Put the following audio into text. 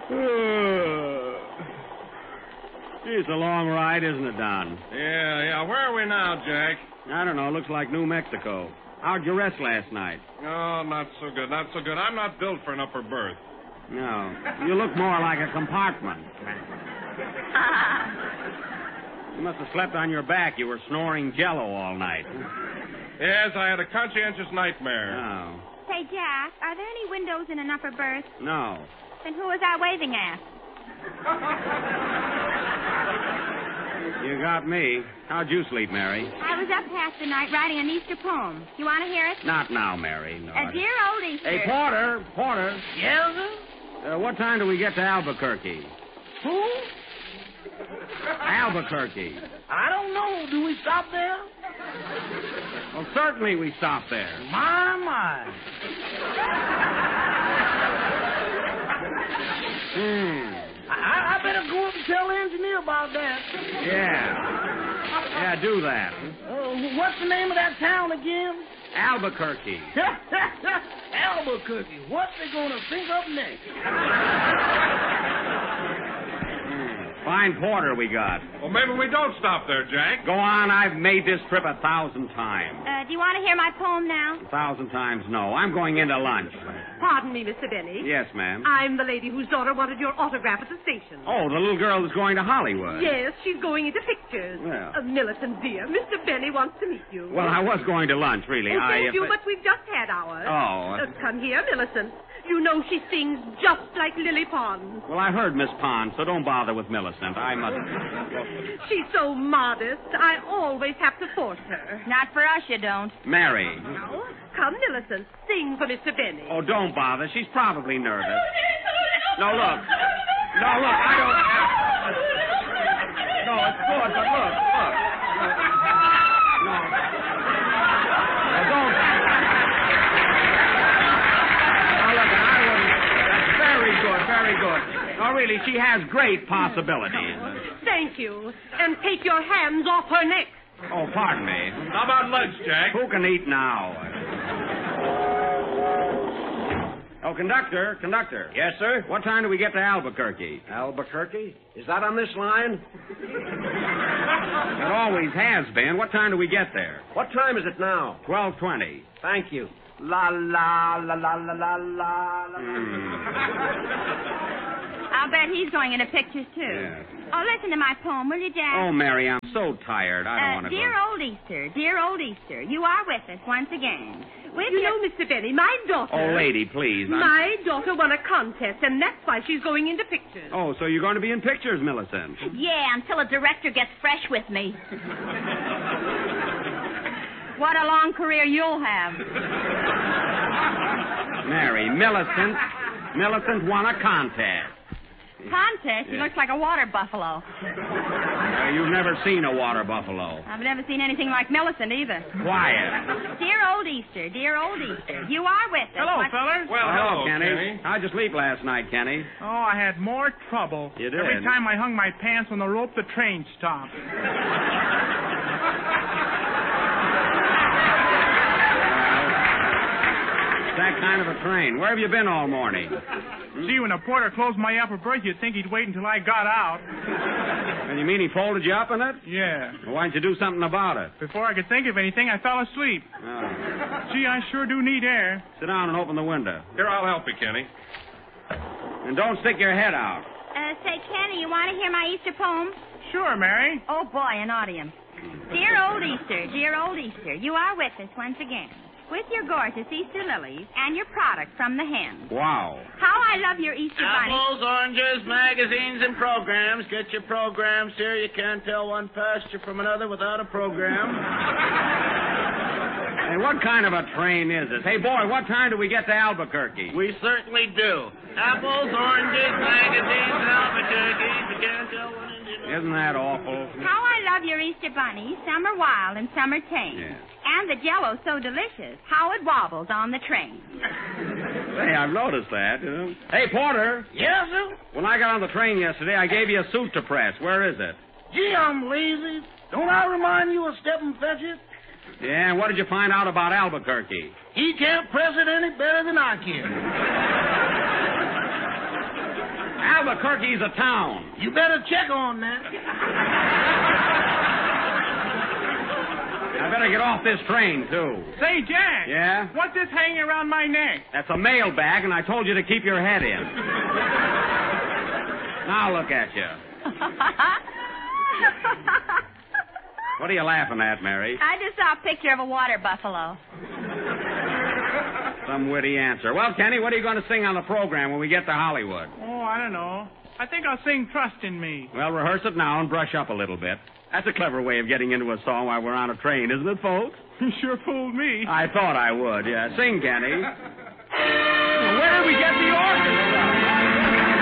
It's a long ride, isn't it, Don? Yeah. Where are we now, Jack? I don't know. Looks like New Mexico. How'd you rest last night? Oh, not so good. I'm not built for an upper berth. No. You look more like a compartment. You must have slept on your back. You were snoring Jell-O all night. Yes, I had a conscientious nightmare. Oh. Say, Jack, are there any windows in an upper berth? No. Then who was I waving at? You got me. How'd you sleep, Mary? I was up past the night writing an Easter poem. You want to hear it? Not now, Mary. No. Dear old Easter. Hey, Porter. Yes, sir? What time do we get to Albuquerque? Who? Albuquerque. I don't know. Do we stop there? Well, certainly we stop there. My. I better go up and tell the engineer about that. Yeah, do that. What's the name of that town again? Albuquerque. Albuquerque. What's they going to think of next? Fine porter we got. Well, maybe we don't stop there, Jack. Go on. I've made this trip 1,000 times. Do you want to hear my poem now? 1,000 times no. I'm going into lunch. Pardon me, Mr. Benny. Yes, ma'am. I'm the lady whose daughter wanted your autograph at the station. Oh, the little girl that's going to Hollywood. Yes, she's going into pictures. Well. Millicent, dear, Mr. Benny wants to meet you. Well, I was going to lunch, really. Oh, thank you, but we've just had ours. Oh. Come here, Millicent. You know she sings just like Lily Pond. Well, I heard Miss Pond, so don't bother with Millicent. I must... She's so modest. I always have to force her. Not for us, you don't. Mary. Now, come, Millicent. Sing for Mr. Benny. Oh, don't bother. She's probably nervous. No, look. I don't... No, it's good, but look. No. No, don't... Now, look, I wouldn't... That's very good. No, really, she has great possibilities. Thank you. And take your hands off her neck. Oh, pardon me. How about lunch, Jack? Who can eat now? Oh, conductor. Yes, sir? What time do we get to Albuquerque? Albuquerque? Is that on this line? It always has been. What time do we get there? What time is it now? 12:20. Thank you. La, la, la, la, la, la, la, la. I'll bet he's going into pictures, too. Yeah. Oh, listen to my poem, will you, Jack? Oh, Mary, I'm so tired. I don't want to Dear go. old Easter, you are with us once again. You know, Mr. Benny, my daughter... Oh, lady, please. My daughter won a contest, and that's why she's going into pictures. Oh, so you're going to be in pictures, Millicent. Yeah, until a director gets fresh with me. What a long career you'll have. Mary, Millicent won a contest. Contest? He looks like a water buffalo. You've never seen a water buffalo. I've never seen anything like Millicent either. Quiet. Dear old Easter, you are with us. Hello, fellas. Well, hello, Kenny. How'd you sleep last night, Kenny? Oh, I had more trouble. You did? Every time I hung my pants on the rope, the train stopped. That kind of a train. Where have you been all morning? See, when the porter closed my upper berth, you'd think he'd wait until I got out. And you mean he folded you up in it? Yeah. Well, why didn't you do something about it? Before I could think of anything, I fell asleep. Oh. Gee, I sure do need air. Sit down and open the window. Here, I'll help you, Kenny. And don't stick your head out. Say, Kenny, you want to hear my Easter poem? Sure, Mary. Oh, boy, an audience. Dear old Easter, you are with us once again. With your gorgeous Easter lilies and your product from the hen. Wow. How I love your Easter bunny. Apples, oranges, magazines, and programs. Get your programs here. You can't tell one pasture from another without a program. Hey, what kind of a train is this? Hey, boy, what time do we get to Albuquerque? We certainly do. Apples, oranges, magazines, and Albuquerque. You can't tell one Indian. Isn't that awful? How I love your Easter bunny. Some are wild and some are tame. Yeah. And the Jell-O so delicious. How it wobbles on the train. Hey, I've noticed that. Hey, Porter. Yes, sir? When I got on the train yesterday, I gave you a suit to press. Where is it? Gee, I'm lazy. Don't I remind you of Step and Fetch It? Yeah, and what did you find out about Albuquerque? He can't press it any better than I can. Albuquerque's a town. You better check on that. I better get off this train, too. Say, Jack. Yeah? What's this hanging around my neck? That's a mail bag, and I told you to keep your head in. Now look at you. What are you laughing at, Mary? I just saw a picture of a water buffalo. Some witty answer. Well, Kenny, what are you going to sing on the program when we get to Hollywood? Oh, I don't know. I think I'll sing Trust in Me. Well, rehearse it now and brush up a little bit. That's a clever way of getting into a song while we're on a train, isn't it, folks? You sure fooled me. I thought I would, yeah. Sing, Kenny. Where did we get the orchestra?